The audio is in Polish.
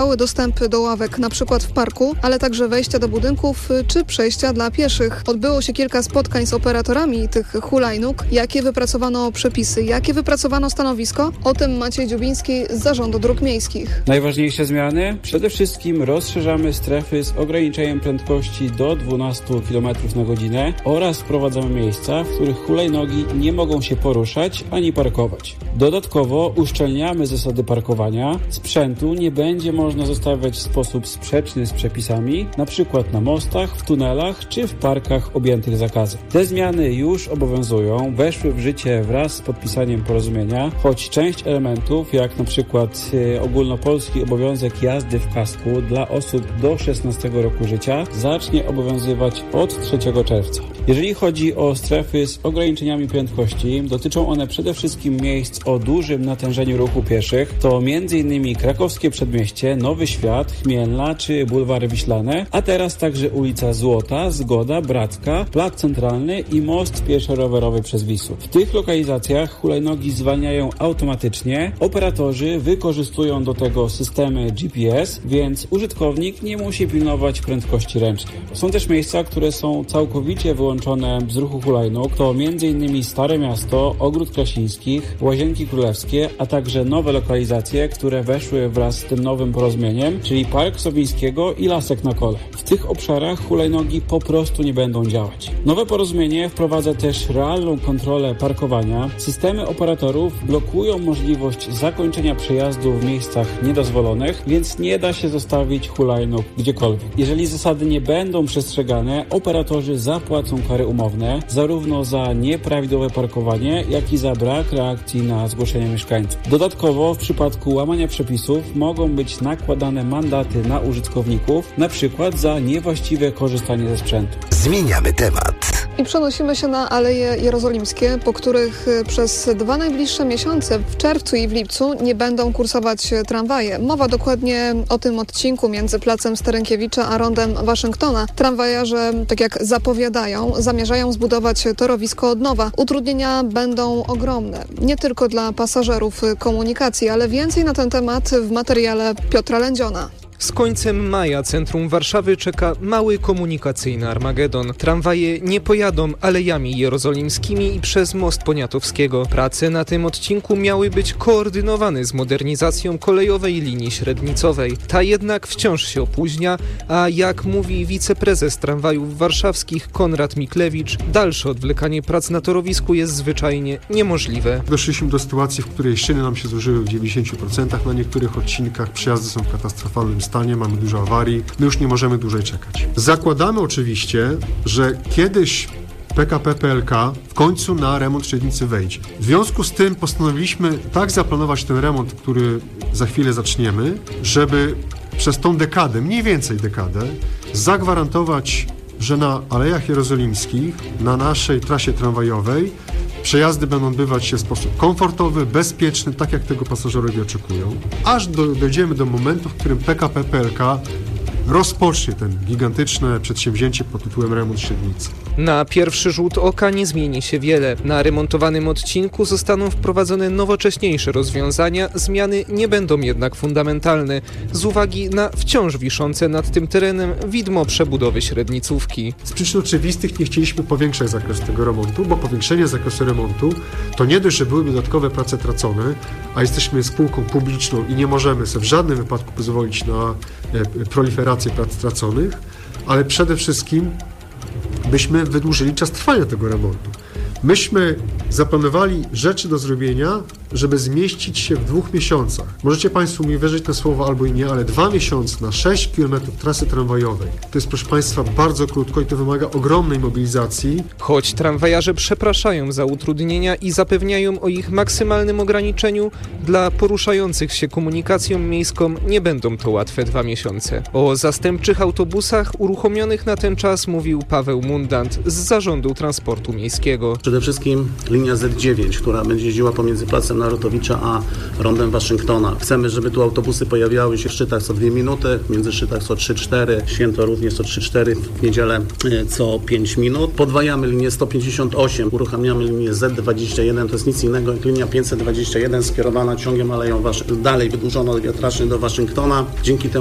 Dostęp do ławek, na przykład w parku, ale także wejścia do budynków czy przejścia dla pieszych. Odbyło się kilka spotkań z operatorami tych hulajnóg. Jakie wypracowano przepisy, jakie wypracowano stanowisko? O tym Maciej Dziubiński z Zarządu Dróg Miejskich. Najważniejsze zmiany? Przede wszystkim rozszerzamy strefy z ograniczeniem prędkości do 12 km na godzinę oraz wprowadzamy miejsca, w których hulajnogi nie mogą się poruszać ani parkować. Dodatkowo uszczelniamy zasady parkowania. Sprzętu nie będzie można zostawiać w sposób sprzeczny z przepisami, na przykład na mostach, w tunelach czy w parkach objętych zakazem. Te zmiany już obowiązują, weszły w życie wraz z podpisaniem porozumienia, choć część elementów, jak na przykład ogólnopolski obowiązek jazdy w kasku dla osób do 16 roku życia, zacznie obowiązywać od 3 czerwca. Jeżeli chodzi o strefy z ograniczeniami prędkości, dotyczą one przede wszystkim miejsc o dużym natężeniu ruchu pieszych, to m.in. Krakowskie Przedmieście, Nowy Świat, Chmielna czy Bulwary Wiślane, a teraz także ulica Złota, Zgoda, Bracka, Plac Centralny i most pieszo-rowerowy przez Wisłę. W tych lokalizacjach hulajnogi zwalniają automatycznie, operatorzy wykorzystują do tego systemy GPS, więc użytkownik nie musi pilnować prędkości ręcznie. Są też miejsca, które są całkowicie wyłączone z ruchu hulajnóg, to m.in. Stare Miasto, Ogród Krasińskich, Łazienki Królewskie, a także nowe lokalizacje, które weszły wraz z tym nowym porozumieniem, czyli Park Sowińskiego i Lasek na Kole. W tych obszarach hulajnogi po prostu nie będą działać. Nowe porozumienie wprowadza też realną kontrolę parkowania. Systemy operatorów blokują możliwość zakończenia przejazdu w miejscach niedozwolonych, więc nie da się zostawić hulajnóg gdziekolwiek. Jeżeli zasady nie będą przestrzegane, operatorzy zapłacą kary umowne, zarówno za nieprawidłowe parkowanie, jak i za brak reakcji na zgłoszenia mieszkańców. Dodatkowo w przypadku łamania przepisów mogą być nakładane mandaty na użytkowników, na przykład za niewłaściwe korzystanie ze sprzętu. Zmieniamy temat. I przenosimy się na Aleje Jerozolimskie, po których przez 2 najbliższe miesiące, w czerwcu i w lipcu, nie będą kursować tramwaje. Mowa dokładnie o tym odcinku między Placem Sterynkiewicza a Rondem Waszyngtona. Tramwajarze, tak jak zapowiadają, zamierzają zbudować torowisko od nowa. Utrudnienia będą ogromne. Nie tylko dla pasażerów komunikacji, ale więcej na ten temat w materiale Piotra Lędziona. Z końcem maja centrum Warszawy czeka mały komunikacyjny Armagedon. Tramwaje nie pojadą alejami jerozolimskimi i przez most Poniatowskiego. Prace na tym odcinku miały być koordynowane z modernizacją kolejowej linii średnicowej. Ta jednak wciąż się opóźnia, a jak mówi wiceprezes tramwajów warszawskich Konrad Miklewicz, dalsze odwlekanie prac na torowisku jest zwyczajnie niemożliwe. Doszliśmy do sytuacji, w której szyny nam się zużyły w 90%, na niektórych odcinkach przejazdy są w katastrofalnym stanie, mamy dużo awarii, my już nie możemy dłużej czekać. Zakładamy oczywiście, że kiedyś PKP PLK w końcu na remont średnicy wejdzie. W związku z tym postanowiliśmy tak zaplanować ten remont, który za chwilę zaczniemy, żeby przez tą dekadę, mniej więcej dekadę, zagwarantować, że na Alejach Jerozolimskich, na naszej trasie tramwajowej przejazdy będą odbywać się w sposób komfortowy, bezpieczny, tak jak tego pasażerowie oczekują, aż dojdziemy do momentu, w którym PKP PLK rozpocznie ten gigantyczne przedsięwzięcie pod tytułem remont średnicy. Na pierwszy rzut oka nie zmieni się wiele. Na remontowanym odcinku zostaną wprowadzone nowocześniejsze rozwiązania, zmiany nie będą jednak fundamentalne, z uwagi na wciąż wiszące nad tym terenem widmo przebudowy średnicówki. Z przyczyn oczywistych nie chcieliśmy powiększać zakresu tego remontu, bo powiększenie zakresu remontu to nie dość, że były dodatkowe prace tracone, a jesteśmy spółką publiczną i nie możemy sobie w żadnym wypadku pozwolić na proliferację prac traconych, ale przede wszystkim byśmy wydłużyli czas trwania tego remontu. Myśmy zaplanowali rzeczy do zrobienia, żeby zmieścić się w 2 miesiącach. Możecie Państwo mi wierzyć na słowo albo i nie, ale 2 miesiące na 6 km trasy tramwajowej to jest, proszę Państwa, bardzo krótko i to wymaga ogromnej mobilizacji. Choć tramwajarze przepraszają za utrudnienia i zapewniają o ich maksymalnym ograniczeniu, dla poruszających się komunikacją miejską nie będą to łatwe 2 miesiące. O zastępczych autobusach uruchomionych na ten czas mówił Paweł Mundant z Zarządu Transportu Miejskiego. Przede wszystkim linia Z9, która będzie jeździła pomiędzy Placem Narutowicza a rondem Waszyngtona. Chcemy, żeby tu autobusy pojawiały się w Szczytach co 2 minuty, w Międzyszczytach co 3-4, Święto również co 3-4, w niedzielę co 5 minut. Podwajamy linię 158, uruchamiamy linię Z21, to jest nic innego jak linia 521 skierowana ciągiem Aleją dalej wydłużono wiatracznie do Waszyngtona. Dzięki temu